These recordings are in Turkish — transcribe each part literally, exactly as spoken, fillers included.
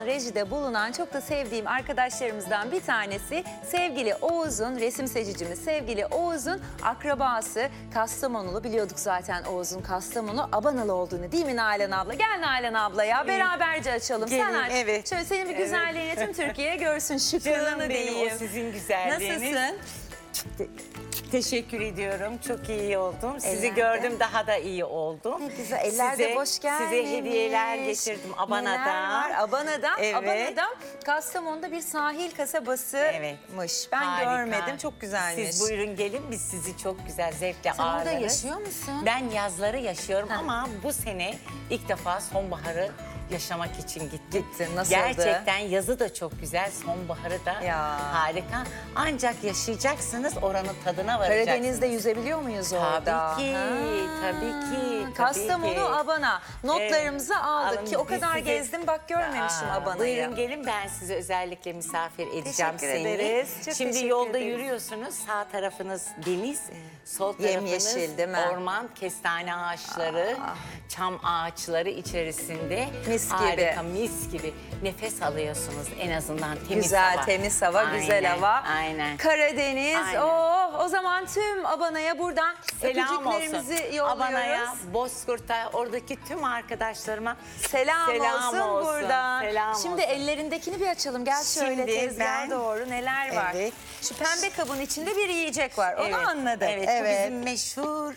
Rejide bulunan çok da sevdiğim arkadaşlarımızdan bir tanesi sevgili Oğuz'un, resim seçicimiz sevgili Oğuz'un akrabası Kastamonulu. Biliyorduk zaten Oğuz'un Kastamonu, Abanalı olduğunu, değil mi Nalan abla? Gel Nalan abla ya, beraberce açalım. Gelin, Sen aç. evet. Şöyle senin bir güzelliğini tüm Türkiye görsün, şıklığını Canım benim, diyeyim. o sizin güzelliğiniz. Nasılsın? Te- teşekkür ediyorum. Çok iyi oldum. Sizi Ellerde. gördüm, daha da iyi oldum. Ne güzel, eller de Size- boş gelmemiş. Size hediyeler getirdim Abana'dan. Neler var? Abana'dan, Evet. Abana'dan Kastamonu'da bir sahil kasabasıymış. Evet. Ben Harika. görmedim, çok güzelmiş. Siz buyurun gelin, biz sizi çok güzel zevkle Sen orada ağırlarız. yaşıyor musun? Ben yazları yaşıyorum Ha. ama bu sene ilk defa sonbaharı yaşamak için gittim. Gittin, nasıldı? Gerçekten yazı da çok güzel, sonbaharı da Ya. harika. Ancak yaşayacaksınız, oranın tadına varacaksınız. Karadeniz'de yüzebiliyor muyuz orada? Tabii ki, tabii ki, tabii Kastamonu, ki. Abana. Notlarımızı Evet, aldık alın, ki o biz kadar size- gezdim, bak görmemişim Aa, Abana'yı. Buyurun gelin, ben sizi özellikle misafir edeceğim Teşekkür seni. ederiz, çok Şimdi teşekkür yolda ederiz. yürüyorsunuz, sağ tarafınız deniz, sol Yemyeşil, tarafınız değil mi? orman, kestane ağaçları, çam ağaçları içerisinde. Mis gibi. Harika, mis gibi. Nefes alıyorsunuz en azından, temiz Güzel, hava. temiz hava, Aynen, güzel hava. Aynen. Karadeniz, Aynen. oh, o zaman tüm Abana'ya buradan Selam olsun. öpücüklerimizi yolluyoruz. Abana'ya, Bozkurt'a, oradaki tüm arkadaşlarıma Selam, olsun, buradan. Selam Şimdi olsun. ellerindekini bir açalım. Gel şöyle Şimdi tezgaha ben- doğru, neler var. Evet. Şu pembe kabın içinde bir yiyecek var. Onu Evet, anladım. Evet, bu bizim meşhur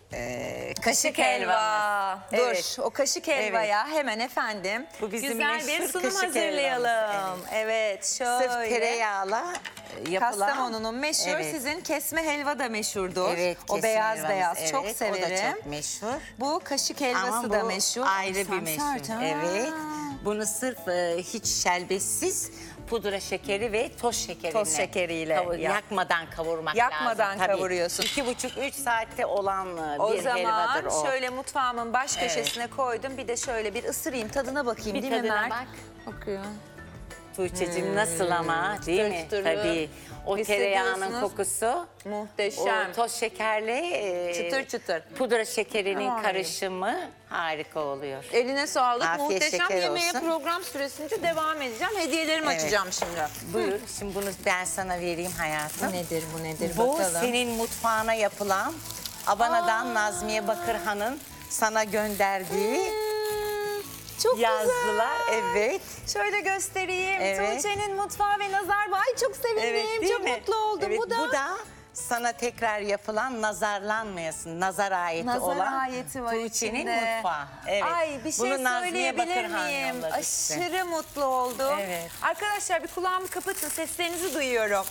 e, Kaşık helva. Dur, Evet. o kaşık helvaya hemen efendim. Bu bizim güzel bir meşhur sunum kaşık hazırlayalım. helvamız, Evet, şöyle. Sırf tereyağla yapılan. Kastamonu'nun meşhur, Evet. sizin kesme helva da meşhurdur. Evet, o kesme beyaz helvamız, beyaz evet, çok O da severim. çok meşhur. Bu kaşık helvası Ama da bu meşhur. ayrı bir Samsar, meşhur. ha. Evet. Bunu sırf e, hiç şerbetsiz pudra şekeri ve toz şekeriyle. Toz şekeriyle kavu- yap. yakmadan kavurmak Yakmadan lazım. Tabii. kavuruyorsun. İki buçuk üç saatte olan e, O bir zaman helvadır o. şöyle mutfağımın baş Evet. köşesine koydum. Bir de şöyle bir ısırayım, tadına bakayım, Bir değil mi tadına Mert? bak. Bakıyor. Tuğçe'cim nasıl ama, değil mi? çıtırlı. Tabii. O tereyağının Hissediyorsunuz. kokusu. Muhteşem. O toz şekerle e, Çıtır çıtır. pudra şekerinin Tamam. karışımı harika oluyor. Eline sağlık. Afiyet Muhteşem şeker yemeğe olsun. program süresince devam edeceğim. Hediyelerimi Evet. açacağım şimdi. Buyur, şimdi bunu ben sana vereyim hayatım. Bu nedir, bu nedir Bu bakalım. senin mutfağına yapılan Abana'dan Nazmiye Bakırhan'ın sana gönderdiği Hmm, çok yazdılar. güzel. Evet. Şöyle göstereyim. Evet. Tuğçe'nin mutfağı ve nazar bağı. Ay, çok sevindim, Evet, değil çok mi? mutlu oldum. Evet, bu da, bu da sana tekrar yapılan nazarlanmayasın. Nazar ayeti nazar olan ayeti var Tuğçe'nin içinde. mutfağı. Evet. Ay, bir şey Bunu Nazmiye söyleyebilir Bakırhan miyim? yolladı size. Aşırı mutlu oldum. Evet. Arkadaşlar bir kulağımı kapatın, seslerinizi duyuyorum.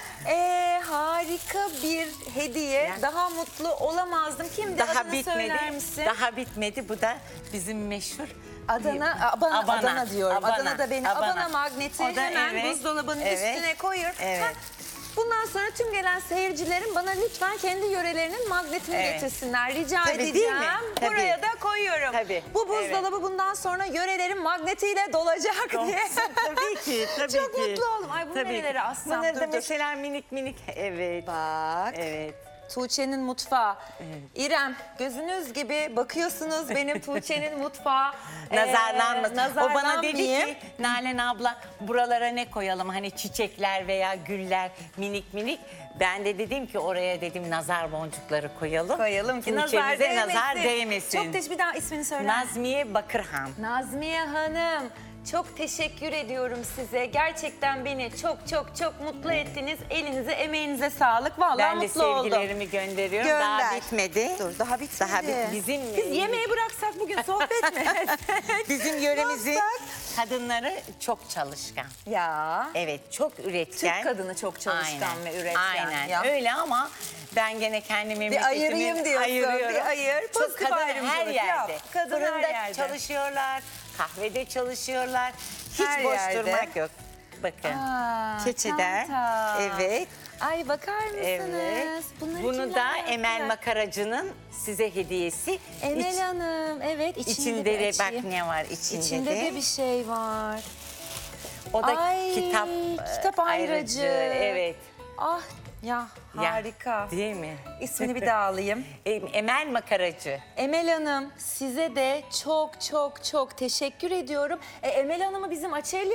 Ee, harika bir hediye. Ya. Daha mutlu olamazdım. Kimdi? Daha Adını bitmedi. söyler misin? Daha bitmedi. Bu da bizim meşhur Adana, Abana, Abana, Adana diyorum. Abana, Adana da benim. Abana, Abana. magneti O da hemen evet, buzdolabının evet, üstüne koyuyorum. evet. Ha, bundan sonra tüm gelen seyircilerim bana lütfen kendi yörelerinin magnetini Evet. getirsinler. Rica Tabii, değil edeceğim. mi? Tabii. Buraya da koyuyorum. Tabii, Bu buzdolabı bundan sonra yörelerin magnetiyle dolacak diye. Tabii ki, tabii Çok ki. mutlu oldum. Ay, bunu Tabii nerelere ki. assam? Bunları Dur, da dur. mesela minik minik. Evet. Bak. Evet. Tuğçe'nin mutfağı. İrem, gözünüz gibi bakıyorsunuz benim Tuğçe'nin mutfağı. Nazarlanmasın. Ee, O bana dedi nazarlanmayayım. ki Nalan abla buralara ne koyalım, hani çiçekler veya güller minik minik. Ben de dedim ki oraya dedim nazar boncukları koyalım. Koyalım ki nazar Tuğçe'mize değmesin. nazar değmesin. Çok teşekkür, bir daha ismini söyle. Nazmiye Bakırhan. Nazmiye Hanım, çok teşekkür ediyorum size. Gerçekten beni çok çok çok mutlu ettiniz. Elinize, emeğinize sağlık. Vallahi Ben de mutlu oldum. sevgilerimi gönderiyorum. Daha Gönder. bitmedi. Dur, daha bitmedi. Daha bit- bizim Biz yemeği bıraksak bugün sohbet mi? bizim yöremizin Yapsak. kadınları çok çalışkan. Ya. Evet, çok üretken. Türk kadını çok çalışkan ve üretken. Aynen Ya. öyle ama ben gene kendi memleketimi ayırayım diyorsun, ayırıyorum. bir ayır. Çok Pozitif kadın her ayrımcılık yerde. yap. Kadın her Fırında yerde. çalışıyorlar, kahvede çalışıyorlar. Hiç Her boş yerde. durmak yok. Bakın. Aa, Keçiden. çanta. Evet. Ay, bakar mısınız? Evet. Bunları Bunu kimler da yaptılar? Emel Makaracı'nın size hediyesi. Emel İç- Hanım, evet. içinde, içinde de de bak açayım. ne var içinde, İçinde de. de bir şey var. O da Ay, kitap kitap ayracı. Evet. Ah, Ya Ya, harika. değil mi? İsmini bir daha alayım. E, Emel Makaracı. Emel Hanım size de çok çok çok teşekkür ediyorum. E, Emel Hanım'ı bizim atölye